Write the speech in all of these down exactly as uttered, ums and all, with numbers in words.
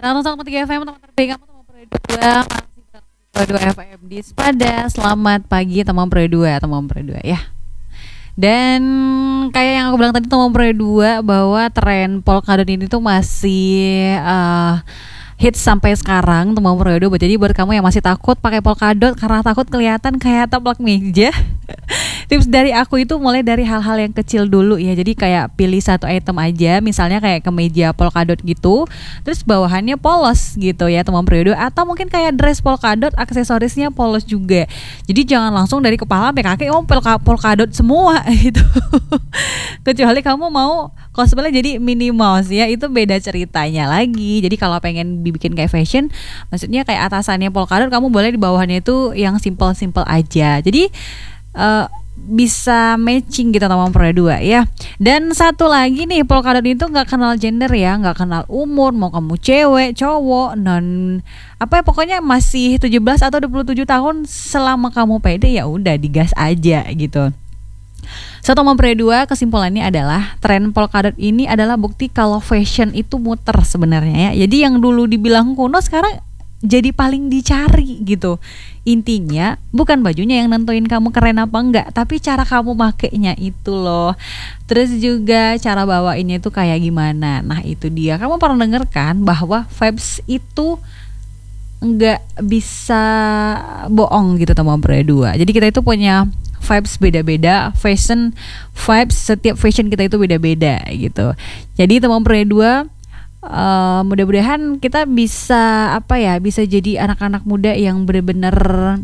seratus satu koma tiga F M, teman terbaik kamu, teman Pro dua, masih Pro dua F M di Sepada. Selamat pagi teman Pro dua, teman Pro dua ya. Dan kayak yang aku bilang tadi teman Pro dua, bahwa tren polkadot ini tuh masih uh, hits sampai sekarang teman Pro dua. Jadi buat kamu yang masih takut pakai polkadot karena takut kelihatan kayak taplak meja, tips dari aku itu mulai dari hal-hal yang kecil dulu ya. Jadi kayak pilih satu item aja, misalnya kayak kemeja polkadot gitu, terus bawahannya polos gitu ya teman Pro dua, atau mungkin kayak dress polkadot, aksesorisnya polos juga. Jadi jangan langsung dari kepala sampai kaki oh polkadot semua gitu. Kecuali kamu mau cosplay jadi Minnie Mouse ya, itu beda ceritanya lagi. Jadi kalau pengen dibikin kayak fashion, maksudnya kayak atasannya polkadot, kamu boleh di bawahnya itu yang simple-simple aja. Jadi uh, bisa matching gitu sama Pro dua ya. Dan satu lagi nih, polkadot itu nggak kenal gender ya, nggak kenal umur, mau kamu cewek, cowok, non apa ya, pokoknya masih tujuh belas atau dua puluh tujuh tahun, selama kamu pede ya udah digas aja gitu. So teman Pro dua, kesimpulannya adalah tren polkadot ini adalah bukti kalau fashion itu muter sebenarnya ya. Jadi yang dulu dibilang kuno sekarang jadi paling dicari gitu. Intinya bukan bajunya yang nentuin kamu keren apa enggak, tapi cara kamu makainya itu loh. Terus juga cara bawainnya itu kayak gimana. Nah itu dia, kamu pernah denger kan bahwa vibes itu enggak bisa bohong gitu teman Pro dua. Jadi kita itu punya vibes beda-beda, fashion vibes, setiap fashion kita itu beda-beda gitu. Jadi teman Pro dua, Uh, mudah-mudahan kita bisa apa ya, bisa jadi anak-anak muda yang benar-benar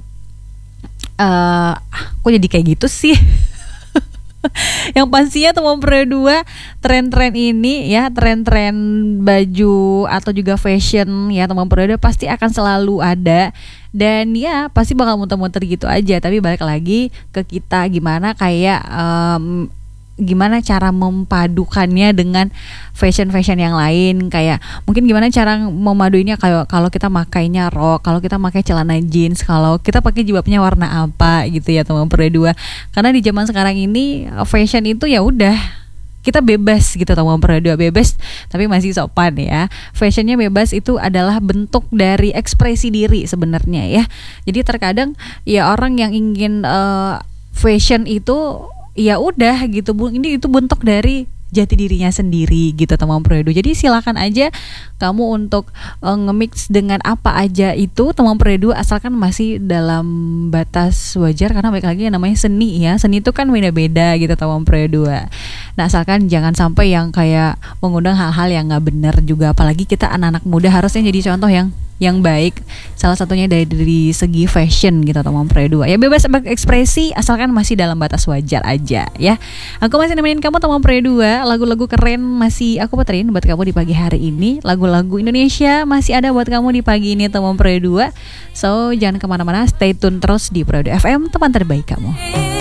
uh, kok jadi kayak gitu sih. Yang pastinya teman Pro dua, tren-tren ini ya, tren-tren baju atau juga fashion ya teman Pro dua pasti akan selalu ada. Dan ya pasti bakal muter-muter gitu aja. Tapi balik lagi ke kita, gimana kayak um, gimana cara mempadukannya dengan fashion-fashion yang lain. Kayak mungkin gimana cara memaduinnya, kayak kalau kita makainya rok, kalau kita pakai celana jeans, kalau kita pakai jilbabnya warna apa gitu ya teman Pro dua. Karena di zaman sekarang ini fashion itu ya udah kita bebas gitu teman Pro dua, bebas tapi masih sopan ya. Fashionnya bebas itu adalah bentuk dari ekspresi diri sebenarnya ya. Jadi terkadang ya orang yang ingin uh, fashion itu ya udah gitu, ini itu bentuk dari jati dirinya sendiri gitu teman Pro dua. Jadi silakan aja kamu untuk uh, nge-mix dengan apa aja itu teman Pro dua, asalkan masih dalam batas wajar, karena balik lagi yang namanya seni ya. Seni itu kan beda-beda gitu teman Pro dua. Nah asalkan jangan sampai yang kayak mengundang hal-hal yang nggak benar juga, apalagi kita anak-anak muda harusnya jadi contoh yang yang baik, salah satunya dari, dari segi fashion gitu teman Pro dua. Ya bebas berekspresi asalkan masih dalam batas wajar aja ya. Aku masih nemenin kamu teman Pro dua, lagu-lagu keren masih aku puterin buat kamu di pagi hari ini. Lagu-lagu Indonesia masih ada buat kamu di pagi ini teman Pro dua. So jangan kemana-mana, stay tune terus di Pro dua F M, teman terbaik kamu.